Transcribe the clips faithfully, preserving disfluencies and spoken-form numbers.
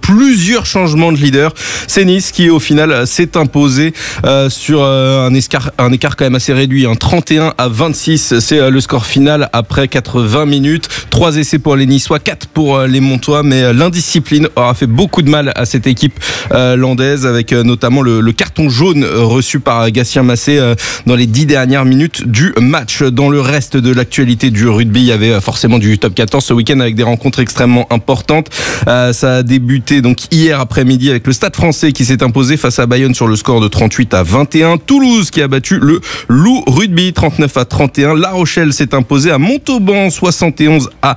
plusieurs changements de leader. C'est Nice qui au final s'est imposé euh, sur euh, un, écart, un écart quand même assez réduit, hein. trente et un à vingt-six, c'est euh, le score final après quatre-vingts minutes. Trois essais pour les Niçois, quatre pour euh, les Montois, mais euh, l'indiscipline aura fait beaucoup de mal à cette équipe euh, landaise, avec euh, notamment le, le carton jaune euh, reçu par Gatien Massé euh, dans les dix dernières minutes du match. Dans le reste de l'actualité du rugby, il y avait euh, forcément du top quatorze ce week-end avec des rencontres extrêmement importantes. Euh, ça a débuté donc hier après-midi avec le Stade Français qui s'est imposé face à Bayonne sur le score de trente-huit à vingt et un. Toulouse qui a battu le Loup Rugby trente-neuf à trente et un. La Rochelle s'est imposée à Montauban soixante et onze à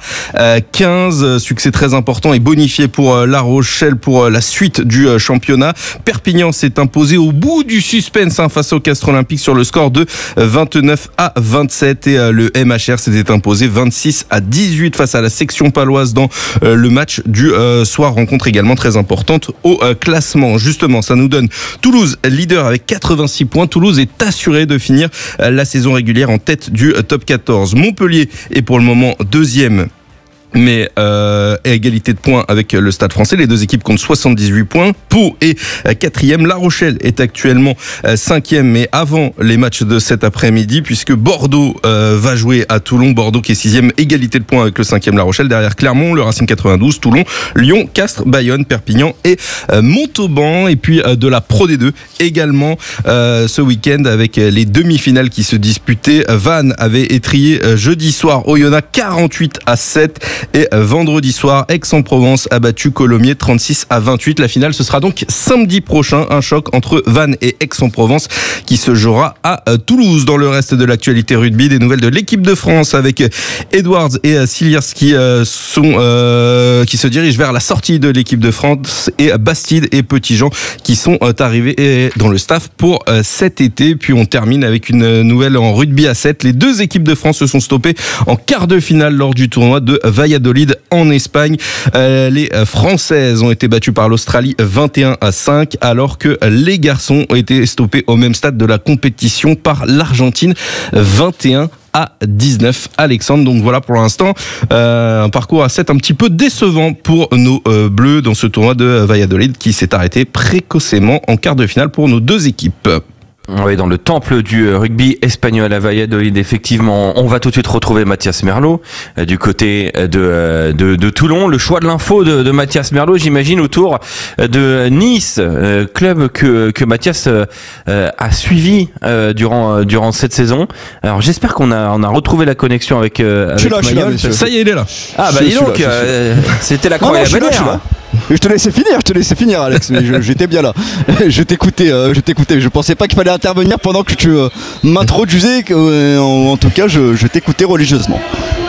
quinze. Succès très important et bonifié pour La Rochelle pour la suite du championnat. Perpignan s'est imposé au bout du suspense hein, face au Castres Olympique sur le score de vingt-neuf à vingt-sept. Et le M H R s'était imposé vingt-six à dix-huit face à la section paloise dans le match du soir. Rencontre également très importante au classement. Justement, ça nous donne Toulouse leader avec quatre-vingt-six points. Toulouse est assuré de finir la saison régulière en tête du top quatorze. Montpellier est pour le moment deuxième, mais euh, à égalité de points avec le Stade Français. Les deux équipes comptent soixante-dix-huit points. Pau est quatrième. La Rochelle est actuellement cinquième, mais avant les matchs de cet après-midi, puisque Bordeaux euh, va jouer à Toulon. Bordeaux qui est sixième, égalité de points avec le cinquième La Rochelle. Derrière Clermont, le Racing quatre-vingt-douze, Toulon, Lyon, Castres, Bayonne, Perpignan et euh, Montauban. Et puis euh, de la Pro D deux également euh, ce week-end avec les demi-finales qui se disputaient. Vannes avait étrié euh, jeudi soir Oyonnax quarante-huit à sept. Et vendredi soir, Aix-en-Provence a battu Colomiers trente-six à vingt-huit. La finale, ce sera donc samedi prochain. Un choc entre Vannes et Aix-en-Provence qui se jouera à Toulouse. Dans le reste de l'actualité rugby, des nouvelles de l'équipe de France avec Edwards et Siliers qui, euh, sont, euh, qui se dirigent vers la sortie de l'équipe de France, et Bastide et Petitjean qui sont euh, arrivés dans le staff pour euh, cet été. Puis on termine avec une nouvelle en rugby à sept. Les deux équipes de France se sont stoppées en quart de finale lors du tournoi de Valladolid en Espagne. Euh, les Françaises ont été battues par l'Australie vingt et un à cinq, alors que les garçons ont été stoppés au même stade de la compétition par l'Argentine vingt et un à dix-neuf. Alexandre, donc voilà pour l'instant euh, un parcours à sept un petit peu décevant pour nos euh, Bleus dans ce tournoi de Valladolid qui s'est arrêté précocement en quart de finale pour nos deux équipes. Oui, dans le temple du rugby espagnol à Valladolid, effectivement, on va tout de suite retrouver Mathias Merlot euh, du côté de, euh, de de Toulon. Le choix de l'info de, de Mathias Merlot, j'imagine, autour de Nice, euh, club que que Mathias euh, a suivi euh, durant durant cette saison. Alors j'espère qu'on a on a retrouvé la connexion avec euh, avec Mayol. Ça y est, il est là. Ah bah dis donc, euh, c'était la croix et la bannière. Je te laissais finir, je te laissais finir, Alex, mais je, j'étais bien là. Je t'écoutais, euh, je t'écoutais. Je pensais pas qu'il fallait intervenir pendant que tu euh, m'introduisais. Euh, en, en tout cas, je, je t'écoutais religieusement.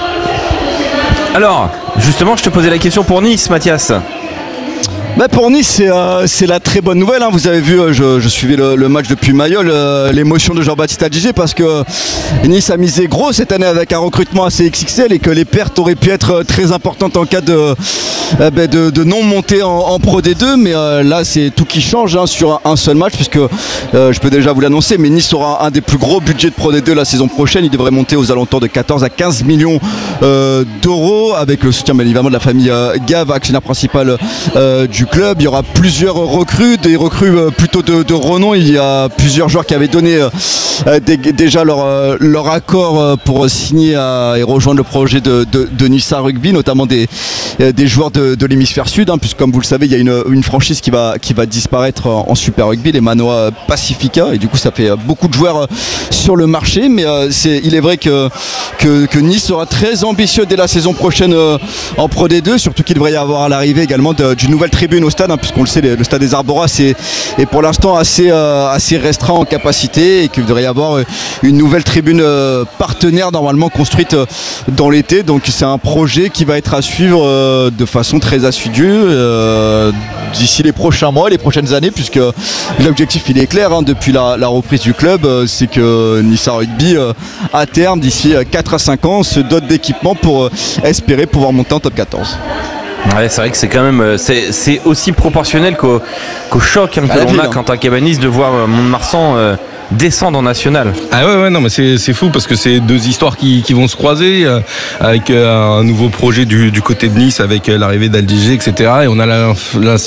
Alors, justement, je te posais la question pour Nice, Mathias. Bah pour Nice, c'est, euh, c'est la très bonne nouvelle. Hein. Vous avez vu, euh, je, je suivais le, le match depuis Mayol, euh, l'émotion de Jean-Baptiste Adigé, parce que euh, Nice a misé gros cette année avec un recrutement assez X X L et que les pertes auraient pu être très importantes en cas de, euh, bah, de, de non-montée en, en Pro D deux. Mais euh, là, c'est tout qui change hein, sur un, un seul match, puisque euh, je peux déjà vous l'annoncer, mais Nice aura un des plus gros budgets de Pro D deux la saison prochaine. Il devrait monter aux alentours de quatorze à quinze millions euh, d'euros, avec le soutien bien évidemment de la famille euh, Gave, actionnaire principal euh, du club. Il y aura plusieurs recrues, des recrues plutôt de, de renom. Il y a plusieurs joueurs qui avaient donné euh, des, déjà leur, euh, leur accord pour signer à, et rejoindre le projet de, de, de Nice Rugby, notamment des, des joueurs de, de l'hémisphère sud, hein, puisque comme vous le savez, il y a une, une franchise qui va, qui va disparaître en, en Super Rugby, les Manoa Pacifica, et du coup ça fait beaucoup de joueurs sur le marché. Mais euh, c'est, il est vrai que, que, que Nice sera très ambitieux dès la saison prochaine euh, en Pro D deux, surtout qu'il devrait y avoir à l'arrivée également de, d'une nouvelle tribune au stade, hein, puisqu'on le sait, le stade des Arboras est, est pour l'instant assez, euh, assez restreint en capacité, et qu'il devrait y avoir une nouvelle tribune euh, partenaire normalement construite euh, dans l'été. Donc c'est un projet qui va être à suivre euh, de façon très assidue euh, d'ici les prochains mois, les prochaines années, puisque l'objectif il est clair hein, depuis la, la reprise du club, euh, c'est que Nice Rugby euh, à terme d'ici quatre à cinq ans se dote d'équipements pour euh, espérer pouvoir monter en top quatorze. Ouais, c'est vrai que c'est quand même c'est, c'est aussi proportionnel qu'au, qu'au choc hein, que l'on a hein. quand un cabaniste de voir Mont-de-Marsan euh, descendre en national. Ah ouais ouais non mais c'est c'est fou parce que c'est deux histoires qui qui vont se croiser euh, avec euh, un nouveau projet du du côté de Nice avec euh, l'arrivée d'Aldigé et cetera. Et on a la, la